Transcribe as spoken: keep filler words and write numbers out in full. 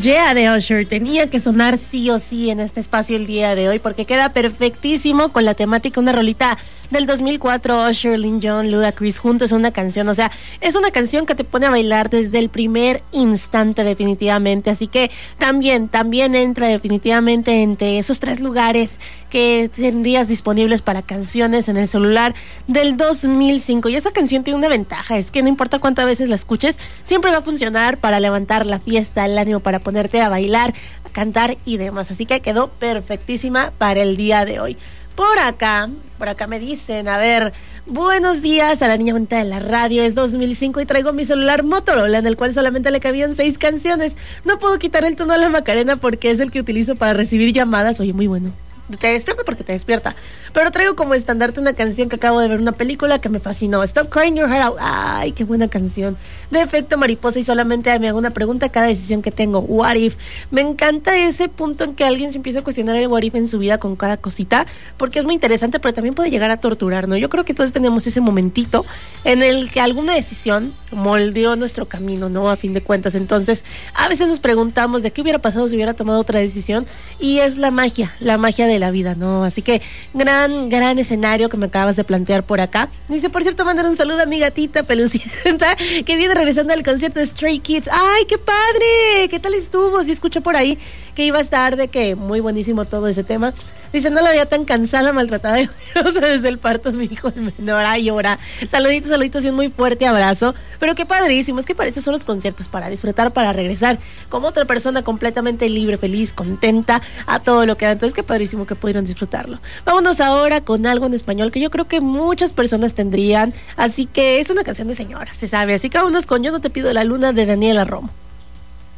Yeah de Usher tenía que sonar sí o sí en este espacio el día de hoy porque queda perfectísimo con la temática, una rolita del dos mil cuatro, Usher, Lil Jon, Ludacris juntos, una canción, o sea, es una canción que te pone a bailar desde el primer instante definitivamente, así que también, también entra definitivamente entre esos tres lugares que tendrías disponibles para canciones en el celular del dos mil cinco. Y esa canción tiene una ventaja, es que no importa cuántas veces la escuches, siempre va a funcionar para levantar la fiesta, el ánimo, para ponerte a bailar, a cantar y demás. Así que quedó perfectísima para el día de hoy. Por acá, por acá me dicen, a ver, buenos días a la niña bonita de la radio, es dos mil cinco y traigo mi celular Motorola en el cual solamente le cabían seis canciones. No puedo quitar el tono a la Macarena porque es el que utilizo para recibir llamadas. Oye, muy bueno. Te despierta porque te despierta. Pero traigo como estandarte una canción que acabo de ver, una película que me fascinó. Stop Crying Your Heart Out. Ay, qué buena canción. De efecto mariposa y solamente me hago una pregunta cada decisión que tengo. What if? Me encanta ese punto en que alguien se empieza a cuestionar el what if en su vida con cada cosita, porque es muy interesante, pero también puede llegar a torturar, ¿no? Yo creo que todos tenemos ese momentito en el que alguna decisión moldeó nuestro camino, ¿no? A fin de cuentas. Entonces, a veces nos preguntamos de qué hubiera pasado si hubiera tomado otra decisión, y es la magia, la magia de la vida, ¿no? Así que gran, gran escenario que me acabas de plantear por acá. Dice, por cierto, mandar un saludo a mi gatita Pelucienta, que viene regresando al concierto de Stray Kids. ¡Ay, qué padre! ¿Qué tal estuvo? Sí, escucho por ahí que iba a estar, de que muy buenísimo todo ese tema. Dice, no la veía tan cansada, maltratada y ojerosa desde el parto de mi hijo el menor. Ay, llora. Saluditos, saluditos y un muy fuerte abrazo. Pero qué padrísimo, es que para eso son los conciertos, para disfrutar, para regresar como otra persona completamente libre, feliz, contenta, a todo lo que da. Entonces, qué padrísimo que pudieron disfrutarlo. Vámonos ahora con algo en español que yo creo que muchas personas tendrían. Así que es una canción de señora, se sabe. Así que vámonos con Yo no te pido la luna de Daniela Romo.